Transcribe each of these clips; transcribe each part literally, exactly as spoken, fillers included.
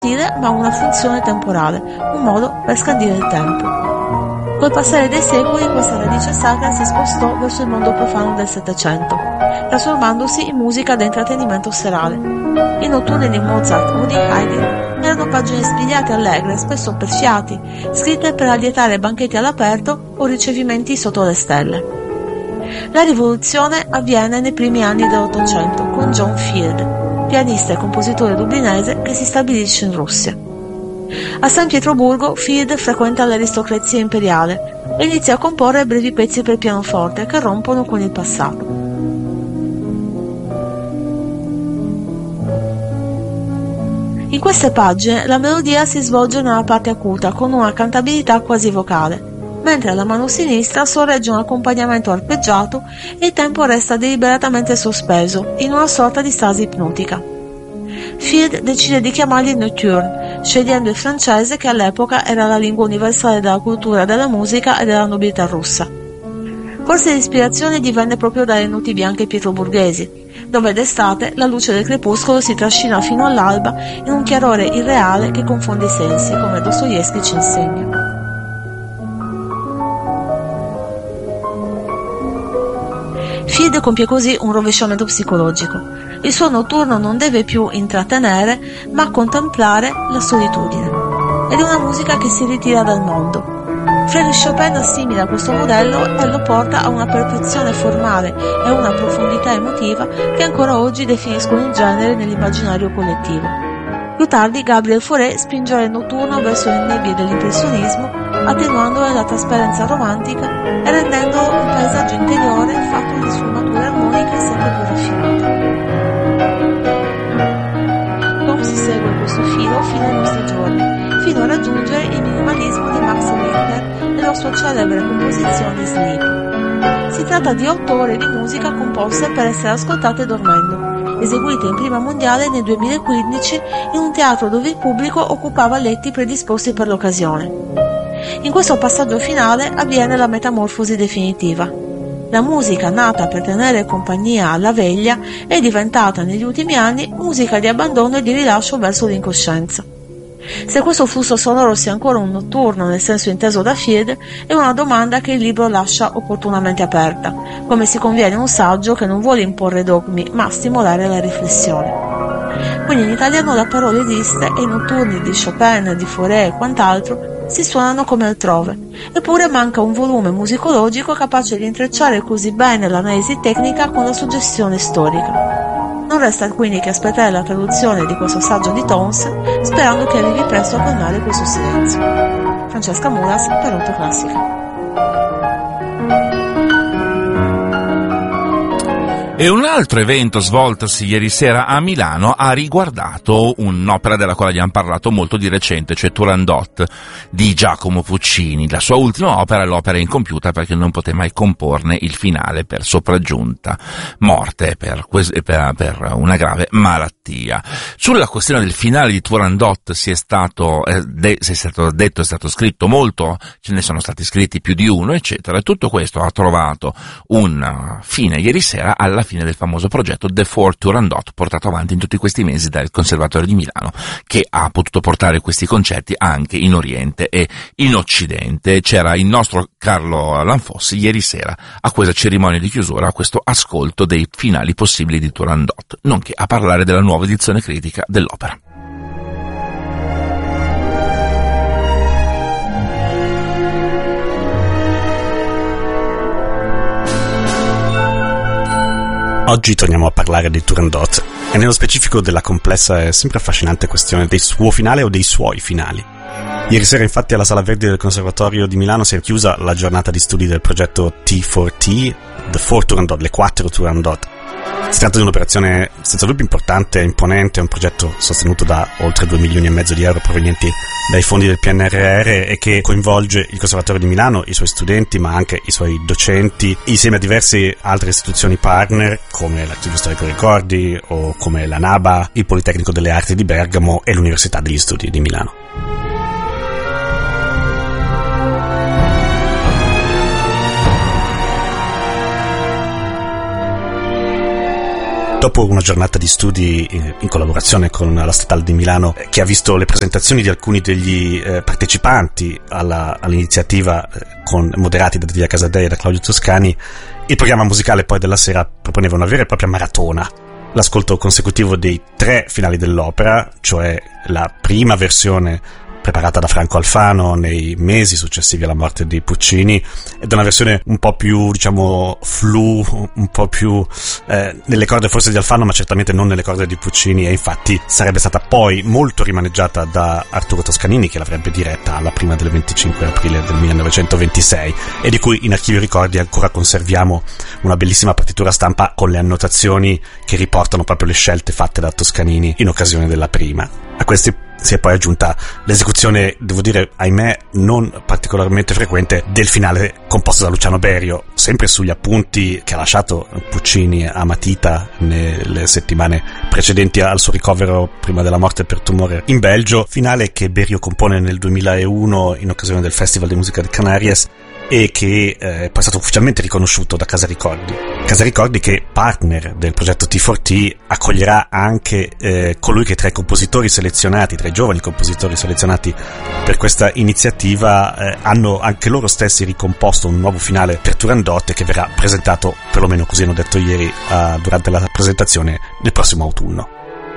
stile ma una funzione temporale, un modo per scandire il tempo. Col passare dei secoli questa radice sacra si spostò verso il mondo profano del Settecento, trasformandosi in musica da intrattenimento serale. I notturni di Mozart o di Haydn erano pagine spigliate allegre, spesso per fiati, scritte per allietare banchetti all'aperto o ricevimenti sotto le stelle. La rivoluzione avviene nei primi anni dell'Ottocento con John Field, pianista e compositore dublinese che si stabilisce in Russia. A San Pietroburgo Field frequenta l'aristocrazia imperiale e inizia a comporre brevi pezzi per pianoforte che rompono con il passato. In queste pagine la melodia si svolge nella parte acuta con una cantabilità quasi vocale, mentre alla mano sinistra sorregge un accompagnamento arpeggiato e il tempo resta deliberatamente sospeso in una sorta di stasi ipnotica. Field decide di chiamarli nocturne, scegliendo il francese che all'epoca era la lingua universale della cultura, della musica e della nobiltà russa. Forse l'ispirazione divenne proprio dalle nuti bianche pietroburghesi, dove d'estate la luce del crepuscolo si trascina fino all'alba in un chiarore irreale che confonde i sensi, come Dostoevskij ci insegna. Field compie così un rovesciamento psicologico. Il suo notturno non deve più intrattenere, ma contemplare la solitudine. Ed è una musica che si ritira dal mondo. Frédéric Chopin assimila questo modello e lo porta a una perfezione formale e a una profondità emotiva che ancora oggi definiscono il genere nell'immaginario collettivo. Più tardi Gabriel Fauré spingerà il notturno verso le nebbie dell'impressionismo, attenuandone la trasparenza romantica e rendendolo un paesaggio interiore fatto di sfumature armoniche sempre più raffinate. L'uomo si segue questo filo fino ai nostri giorni, fino a raggiungere il minimalismo di Max Richter e la sua celebre composizione Sleep. Si tratta di otto ore di musica composte per essere ascoltate dormendo, eseguite in prima mondiale nel duemilaquindici in un teatro dove il pubblico occupava letti predisposti per l'occasione. In questo passaggio finale avviene la metamorfosi definitiva. La musica nata per tenere compagnia alla veglia è diventata negli ultimi anni musica di abbandono e di rilascio verso l'incoscienza. Se questo flusso sonoro sia ancora un notturno nel senso inteso da Field è una domanda che il libro lascia opportunamente aperta, come si conviene a un saggio che non vuole imporre dogmi ma stimolare la riflessione. Quindi in italiano la parola esiste e i notturni di Chopin, di Fauré e quant'altro si suonano come altrove, eppure manca un volume musicologico capace di intrecciare così bene l'analisi tecnica con la suggestione storica. Non resta quindi che aspettare la traduzione di questo saggio di Tons, sperando che arrivi presto a colmare questo silenzio. Francesca Mulas per Otto Classica. E un altro evento svoltosi ieri sera a Milano ha riguardato un'opera della quale abbiamo parlato molto di recente, cioè Turandot di Giacomo Puccini. La sua ultima opera è l'opera incompiuta perché non poté mai comporne il finale per sopraggiunta morte per, per, per una grave malattia. Sulla questione del finale di Turandot si è stato, eh, de, si è stato detto, è stato scritto molto, ce ne sono stati scritti più di uno, eccetera. E tutto questo ha trovato un fine ieri sera alla fine del famoso progetto The Four Turandot, portato avanti in tutti questi mesi dal Conservatorio di Milano, che ha potuto portare questi concetti anche in Oriente e in Occidente. C'era il nostro Carlo Lanfossi ieri sera a questa cerimonia di chiusura, a questo ascolto dei finali possibili di Turandot, nonché a parlare della nuova edizione critica dell'opera. Oggi torniamo a parlare di Turandot e nello specifico della complessa e sempre affascinante questione del suo finale o dei suoi finali. Ieri sera infatti alla Sala Verdi del Conservatorio di Milano si è chiusa la giornata di studi del progetto T quattro T, The Four Turandot, le quattro Turandot. Si tratta di un'operazione senza dubbio importante e imponente, un progetto sostenuto da oltre due milioni e mezzo di euro provenienti dai fondi del P N R R e che coinvolge il Conservatorio di Milano, i suoi studenti ma anche i suoi docenti, insieme a diverse altre istituzioni partner come l'Archivio Storico Ricordi o come la NABA, il Politecnico delle Arti di Bergamo e l'Università degli Studi di Milano. Dopo una giornata di studi in collaborazione con la Statale di Milano, che ha visto le presentazioni di alcuni degli eh, partecipanti alla, all'iniziativa eh, con, moderati da Delia Casadei e da Claudio Toscani, il programma musicale poi della sera proponeva una vera e propria maratona. L'ascolto consecutivo dei tre finali dell'opera, cioè la prima versione preparata da Franco Alfano nei mesi successivi alla morte di Puccini, ed è una versione un po' più, diciamo, flu, un po' più eh, nelle corde forse di Alfano, ma certamente non nelle corde di Puccini, e infatti sarebbe stata poi molto rimaneggiata da Arturo Toscanini, che l'avrebbe diretta alla prima del venticinque aprile del millenovecentoventisei, e di cui in Archivio Ricordi ancora conserviamo una bellissima partitura stampa con le annotazioni che riportano proprio le scelte fatte da Toscanini in occasione della prima. A questi si è poi aggiunta l'esecuzione, devo dire, ahimè, non particolarmente frequente del finale composto da Luciano Berio, sempre sugli appunti che ha lasciato Puccini a matita nelle settimane precedenti al suo ricovero prima della morte per tumore in Belgio, finale che Berio compone nel duemilauno in occasione del Festival di Musica de Canarias e che eh, è poi stato ufficialmente riconosciuto da Casa Ricordi. Casa Ricordi, che partner del progetto T quattro T, accoglierà anche eh, colui che tra i compositori selezionati, tra i giovani compositori selezionati per questa iniziativa, eh, hanno anche loro stessi ricomposto un nuovo finale per Turandot, che verrà presentato, perlomeno così hanno detto ieri, eh, durante la presentazione nel prossimo autunno.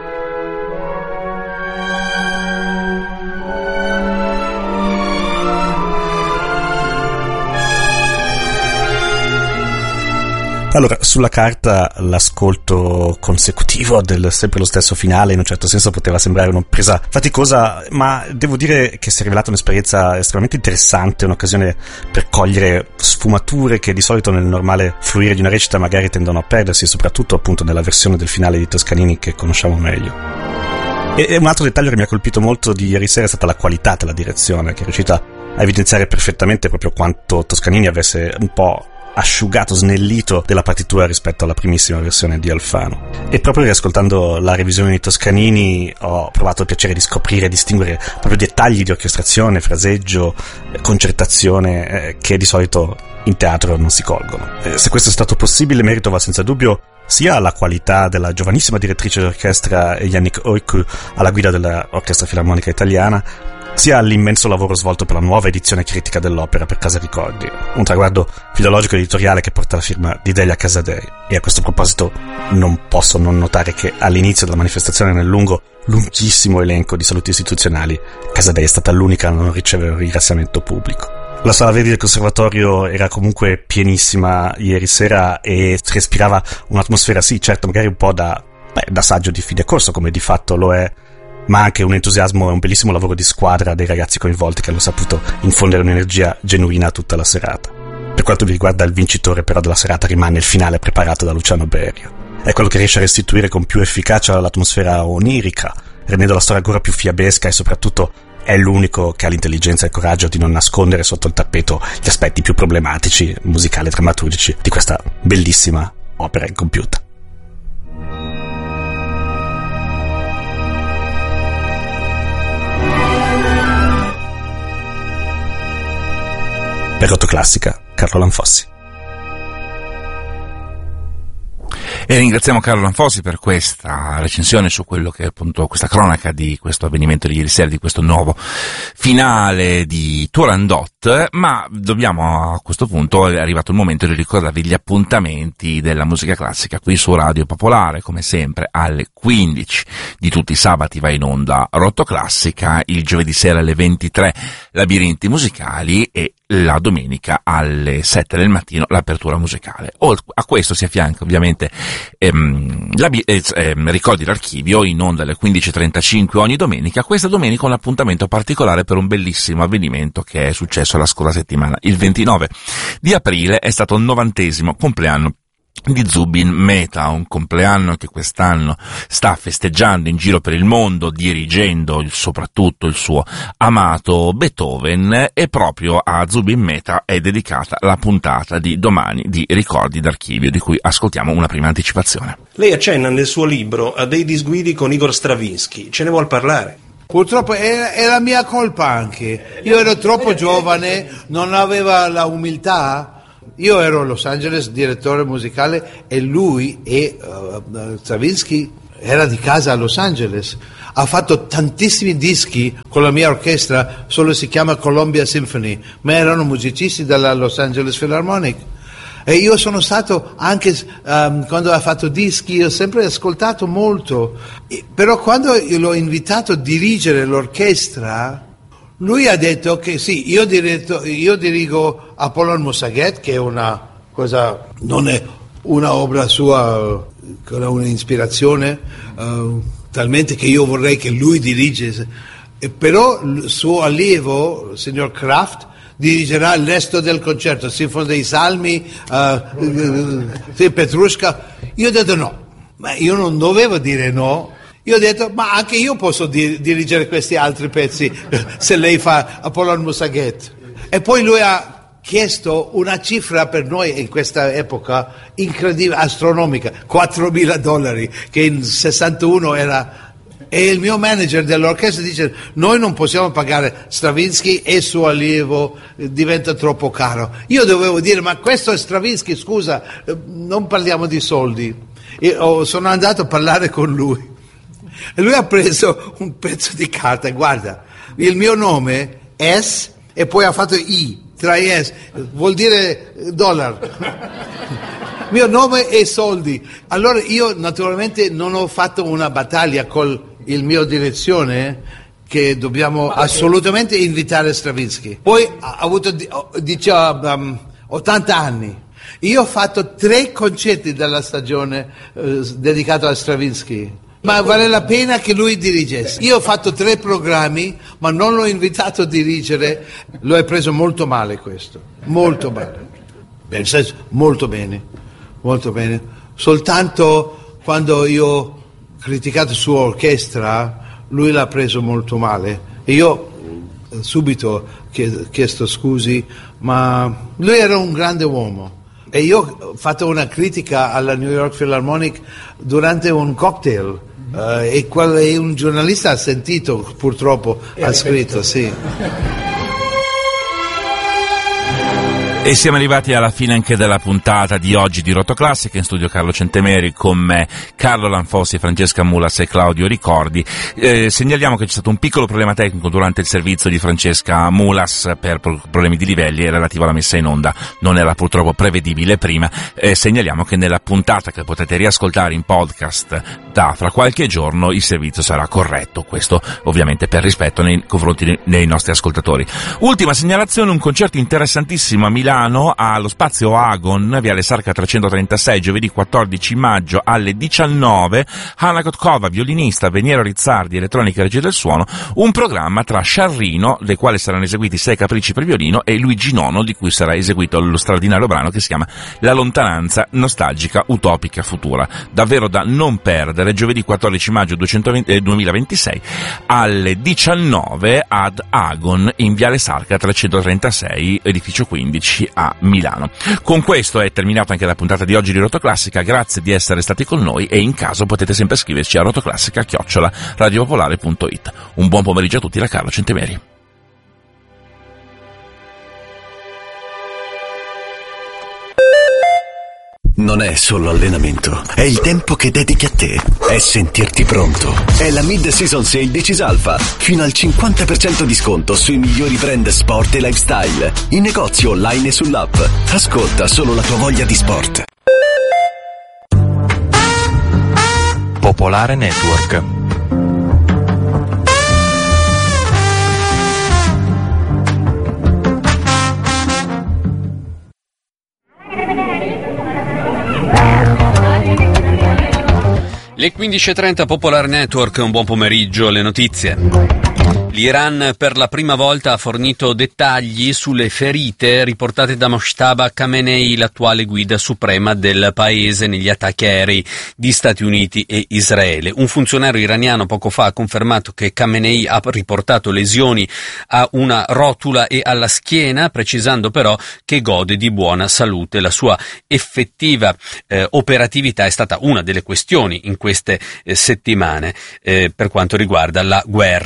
Allora, sulla carta l'ascolto consecutivo del sempre lo stesso finale in un certo senso poteva sembrare un'impresa faticosa, ma devo dire che si è rivelata un'esperienza estremamente interessante, un'occasione per cogliere sfumature che di solito nel normale fluire di una recita magari tendono a perdersi, soprattutto appunto nella versione del finale di Toscanini che conosciamo meglio. E un altro dettaglio che mi ha colpito molto di ieri sera è stata la qualità della direzione, che è riuscita a evidenziare perfettamente proprio quanto Toscanini avesse un po' asciugato, snellito della partitura rispetto alla primissima versione di Alfano. E proprio riascoltando la revisione di Toscanini ho provato il piacere di scoprire e distinguere proprio dettagli di orchestrazione, fraseggio, concertazione eh, che di solito in teatro non si colgono. Eh, se questo è stato possibile, merito va senza dubbio sia alla qualità della giovanissima direttrice d'orchestra Yannick Oiku alla guida dell'Orchestra Filarmonica Italiana, sia all'immenso lavoro svolto per la nuova edizione critica dell'opera per Casa Ricordi, un traguardo filologico editoriale che porta la firma di Delia Casadei. E a questo proposito non posso non notare che all'inizio della manifestazione, nel lungo, lunghissimo elenco di saluti istituzionali, Casadei è stata l'unica a non ricevere un ringraziamento pubblico. La sala Verdi del Conservatorio era comunque pienissima ieri sera e respirava un'atmosfera, sì, certo, magari un po' da, beh, da saggio di fine corso, come di fatto lo è, ma anche un entusiasmo e un bellissimo lavoro di squadra dei ragazzi coinvolti che hanno saputo infondere un'energia genuina a tutta la serata. Per quanto vi riguarda, il vincitore però della serata rimane il finale preparato da Luciano Berio. È quello che riesce a restituire con più efficacia l'atmosfera onirica, rendendo la storia ancora più fiabesca, e soprattutto è l'unico che ha l'intelligenza e il coraggio di non nascondere sotto il tappeto gli aspetti più problematici, musicali e drammaturgici di questa bellissima opera incompiuta. Per Rotoclassica, Carlo Lanfossi. E ringraziamo Carlo Lanfossi per questa recensione su quello che è appunto questa cronaca di questo avvenimento di ieri sera, di questo nuovo finale di Turandot. Ma dobbiamo, a questo punto è arrivato il momento di ricordarvi gli appuntamenti della musica classica qui su Radio Popolare. Come sempre alle quindici di tutti i sabati va in onda Rotoclassica, il giovedì sera alle ventitré Labirinti musicali e la domenica alle sette del mattino l'apertura musicale. A questo si affianca ovviamente ehm, la, ehm, Ricordi l'Archivio in onda alle quindici e trentacinque ogni domenica. Questa domenica un appuntamento particolare per un bellissimo avvenimento che è successo la scorsa settimana. Il ventinove di aprile è stato il novantesimo compleanno di Zubin Mehta, un compleanno che quest'anno sta festeggiando in giro per il mondo, dirigendo il, soprattutto il suo amato Beethoven, e proprio a Zubin Mehta è dedicata la puntata di domani di Ricordi d'Archivio, di cui ascoltiamo una prima anticipazione. Lei accenna nel suo libro a dei disguidi con Igor Stravinsky, ce ne vuol parlare? Purtroppo è, è la mia colpa anche, io ero troppo giovane, non aveva la umiltà io ero a Los Angeles direttore musicale e lui e uh, Stravinsky era di casa a Los Angeles. Ha fatto tantissimi dischi con la mia orchestra, solo si chiama Columbia Symphony, ma erano musicisti della Los Angeles Philharmonic. E io sono stato anche, um, quando ha fatto dischi, ho sempre ascoltato molto, e, però quando io l'ho invitato a dirigere l'orchestra, lui ha detto che sì, io, diretto, io dirigo Apollon Musaget, che è una cosa, non è una opera sua, con una ispirazione, uh, talmente che io vorrei che lui dirige, e però il suo allievo, il signor Kraft, dirigerà il resto del concerto, Sinfonia dei Salmi, uh, uh, uh, Petrushka. Io ho detto no, ma io non dovevo dire no. Io ho detto, ma anche io posso dir- dirigere questi altri pezzi se lei fa Apollon Musaget. E poi lui ha chiesto una cifra per noi in questa epoca incredibile, astronomica, quattromila dollari, che in sessantuno era... E il mio manager dell'orchestra dice, noi non possiamo pagare Stravinsky e suo allievo, diventa troppo caro. Io dovevo dire, ma questo è Stravinsky, scusa, non parliamo di soldi. E oh, sono andato a parlare con lui. E lui ha preso un pezzo di carta, guarda, il mio nome è S e poi ha fatto I, tra i S, vuol dire dollaro. Mio nome è soldi. Allora io naturalmente non ho fatto una battaglia col il mio direzione che dobbiamo assolutamente invitare Stravinsky. Poi ha avuto diciamo, um, ottanta anni. Io ho fatto tre concerti della stagione eh, dedicato a Stravinsky, ma vale la pena che lui dirigesse. Io ho fatto tre programmi, ma non l'ho invitato a dirigere. Lo hai preso molto male questo, molto male. Nel senso, molto bene, molto bene. Soltanto quando io criticato la sua orchestra, lui l'ha preso molto male e io subito ho chiesto scusi, ma lui era un grande uomo e io ho fatto una critica alla New York Philharmonic durante un cocktail uh, e, qual, e un giornalista ha sentito, purtroppo ha scritto, sì. E siamo arrivati alla fine anche della puntata di oggi di Rotoclassica. In studio Carlo Centemeri, con me Carlo Lanfossi, Francesca Mulas e Claudio Ricordi. Eh, segnaliamo che c'è stato un piccolo problema tecnico durante il servizio di Francesca Mulas per problemi di livelli relativo alla messa in onda, non era purtroppo prevedibile prima. Eh, segnaliamo che nella puntata che potete riascoltare in podcast da fra qualche giorno il servizio sarà corretto, questo ovviamente per rispetto nei confronti dei nostri ascoltatori. Ultima segnalazione, un concerto interessantissimo a Milano allo Spazio Agon, Viale Sarca trecentotrentasei, giovedì quattordici maggio alle diciannove. Hanna Kotkova, violinista, Veniero Rizzardi, elettronica e regia del suono, un programma tra Sciarrino, del quale saranno eseguiti sei capricci per violino, e Luigi Nono, di cui sarà eseguito lo straordinario brano che si chiama La lontananza nostalgica utopica futura. Davvero da non perdere, giovedì quattordici maggio duemilaventisei alle diciannove ad Agon in Viale Sarca trecentotrentasei, edificio quindici a Milano. Con questo è terminata anche la puntata di oggi di Rotoclassica. Grazie di essere stati con noi e in caso potete sempre scriverci a rotoclassica chiocciola radiopopolare punto it. Un buon pomeriggio a tutti da Carlo Centemeri. Non è solo allenamento, è il tempo che dedichi a te, è sentirti pronto. È la mid-season sale di Cisalfa, fino al cinquanta per cento di sconto sui migliori brand sport e lifestyle, in negozio online e sull'app. Ascolta solo la tua voglia di sport. Popolare Network. Le quindici e trenta, Popolare Network, un buon pomeriggio, le notizie. L'Iran per la prima volta ha fornito dettagli sulle ferite riportate da Mojtaba Khamenei, l'attuale guida suprema del paese, negli attacchi aerei di Stati Uniti e Israele. Un funzionario iraniano poco fa ha confermato che Khamenei ha riportato lesioni a una rotula e alla schiena, precisando però che gode di buona salute. La sua effettiva eh, operatività è stata una delle questioni in queste eh, settimane eh, per quanto riguarda la guerra. Nessun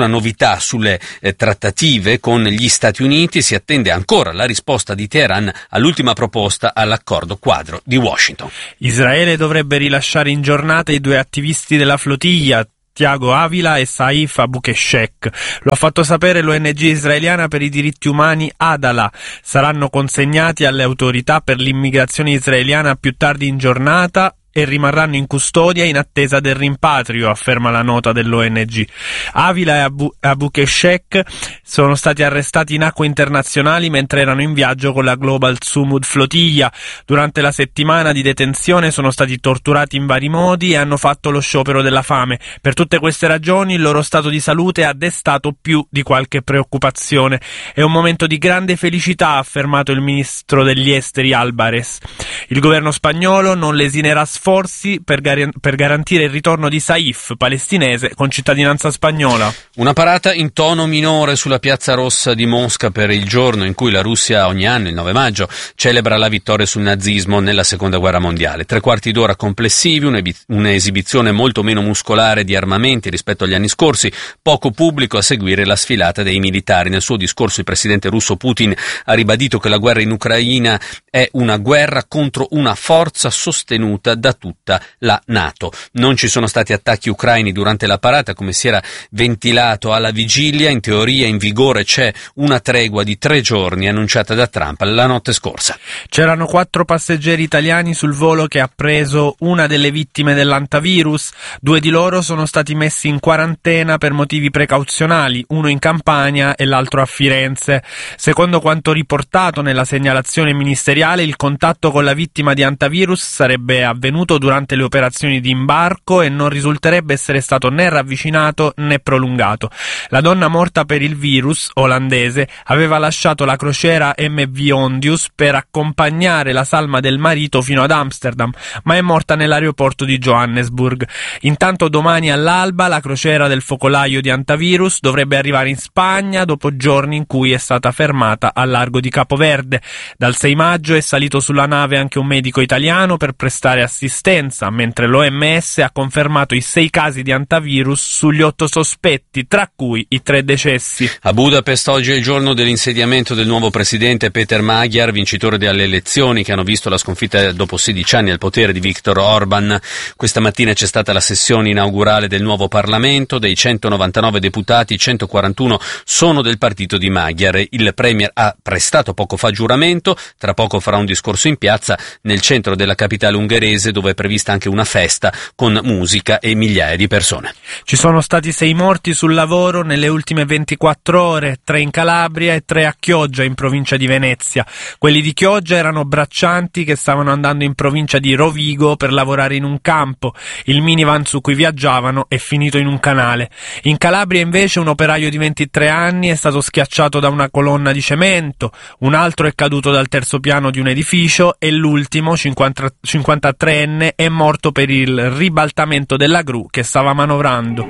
nessuna novità sulle eh, trattative con gli Stati Uniti. Si attende ancora la risposta di Teheran all'ultima proposta all'accordo quadro di Washington. Israele dovrebbe rilasciare in giornata i due attivisti della flottiglia, Thiago Avila e Saif Abukeshek. Lo ha fatto sapere l'O N G israeliana per i diritti umani Adala. Saranno consegnati alle autorità per l'immigrazione israeliana più tardi in giornata e rimarranno in custodia in attesa del rimpatrio, afferma la nota dell'O N G. Avila e Abu, Abukeshek sono stati arrestati in acque internazionali mentre erano in viaggio con la Global Sumud Flotilla. Durante la settimana di detenzione sono stati torturati in vari modi e hanno fatto lo sciopero della fame. Per tutte queste ragioni il loro stato di salute ha destato più di qualche preoccupazione. È un momento di grande felicità, ha affermato il ministro degli esteri Albares. Il governo spagnolo non lesinerà sforzi per, gar- per garantire il ritorno di Saif, palestinese con cittadinanza spagnola. Una parata in tono minore sulla Piazza Rossa di Mosca per il giorno in cui la Russia ogni anno, il nove maggio, celebra la vittoria sul nazismo nella Seconda Guerra Mondiale. Tre quarti d'ora complessivi, un'ebi- un'esibizione molto meno muscolare di armamenti rispetto agli anni scorsi, poco pubblico a seguire la sfilata dei militari. Nel suo discorso il presidente russo Putin ha ribadito che la guerra in Ucraina è una guerra contro una forza sostenuta da tutta la NATO. Non ci sono stati attacchi ucraini durante la parata, come si era ventilato alla vigilia. In teoria in vigore c'è una tregua di tre giorni annunciata da Trump la notte scorsa. C'erano quattro passeggeri italiani sul volo che ha preso una delle vittime dell'antavirus. Due di loro sono stati messi in quarantena per motivi precauzionali, uno in Campania e l'altro a Firenze. Secondo quanto riportato nella segnalazione ministeriale, il contatto con la vittima di antavirus sarebbe avvenuto durante le operazioni di imbarco e non risulterebbe essere stato né ravvicinato né prolungato. La donna morta per il virus, olandese, aveva lasciato la crociera M V Ondius per accompagnare la salma del marito fino ad Amsterdam, ma è morta nell'aeroporto di Johannesburg. Intanto domani all'alba la crociera del focolaio di antavirus dovrebbe arrivare in Spagna dopo giorni in cui è stata fermata al largo di Capoverde. Dal sei maggio è salito sulla nave anche un medico italiano per prestare assistenza, mentre l'O M S ha confermato i sei casi di antavirus sugli otto sospetti, tra cui i tre decessi. A Budapest oggi è il giorno dell'insediamento del nuovo presidente Peter Magyar, vincitore delle elezioni che hanno visto la sconfitta dopo sedici anni al potere di Viktor Orban. Questa mattina c'è stata la sessione inaugurale del nuovo Parlamento. Dei centonovantanove deputati, centoquarantuno sono del partito di Magyar. Il premier ha prestato poco fa giuramento, tra poco farà un discorso in piazza nel centro della capitale ungherese, dove è prevista anche una festa con musica e migliaia di persone. Ci sono stati sei morti sul lavoro nelle ultime ventiquattro ore, tre in Calabria e tre a Chioggia, in provincia di Venezia. Quelli di Chioggia erano braccianti che stavano andando in provincia di Rovigo per lavorare in un campo. Il minivan su cui viaggiavano è finito in un canale. In Calabria invece un operaio di ventitré anni è stato schiacciato da una colonna di cemento, un altro è caduto dal terzo piano di un edificio e l'ultimo, cinquantatreenne, è morto per il ribaltamento della gru che stava manovrando.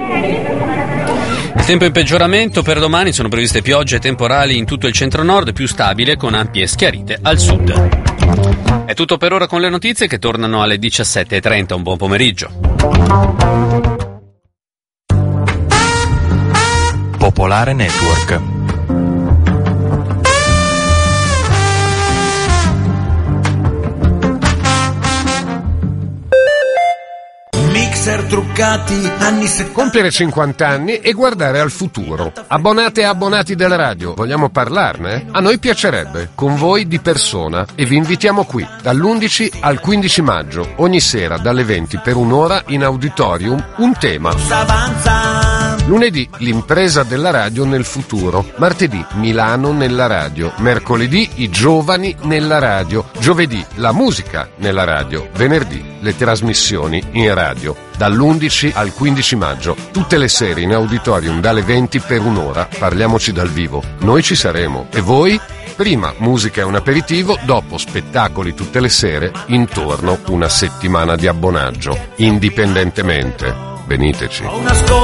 Il tempo in peggioramento per domani, sono previste piogge temporali in tutto il centro-nord, più stabile con ampie schiarite al sud. È tutto per ora con le notizie che tornano alle diciassette e trenta. Un buon pomeriggio. Popolare Network. Truccati, anni settanta. Compiere cinquanta anni e guardare al futuro. Abbonate e abbonati della radio, vogliamo parlarne? A noi piacerebbe, con voi di persona, e vi invitiamo qui dall'undici al quindici maggio, ogni sera dalle venti per un'ora in auditorium, un tema. Lunedì l'impresa della radio nel futuro, martedì Milano nella radio, mercoledì i giovani nella radio, giovedì la musica nella radio, venerdì le trasmissioni in radio. Dall'undici al quindici maggio, tutte le sere in auditorium dalle venti per un'ora, parliamoci dal vivo. Noi ci saremo. E voi? Prima musica e un aperitivo, dopo spettacoli tutte le sere, intorno una settimana di abbonaggio. Indipendentemente. Veniteci.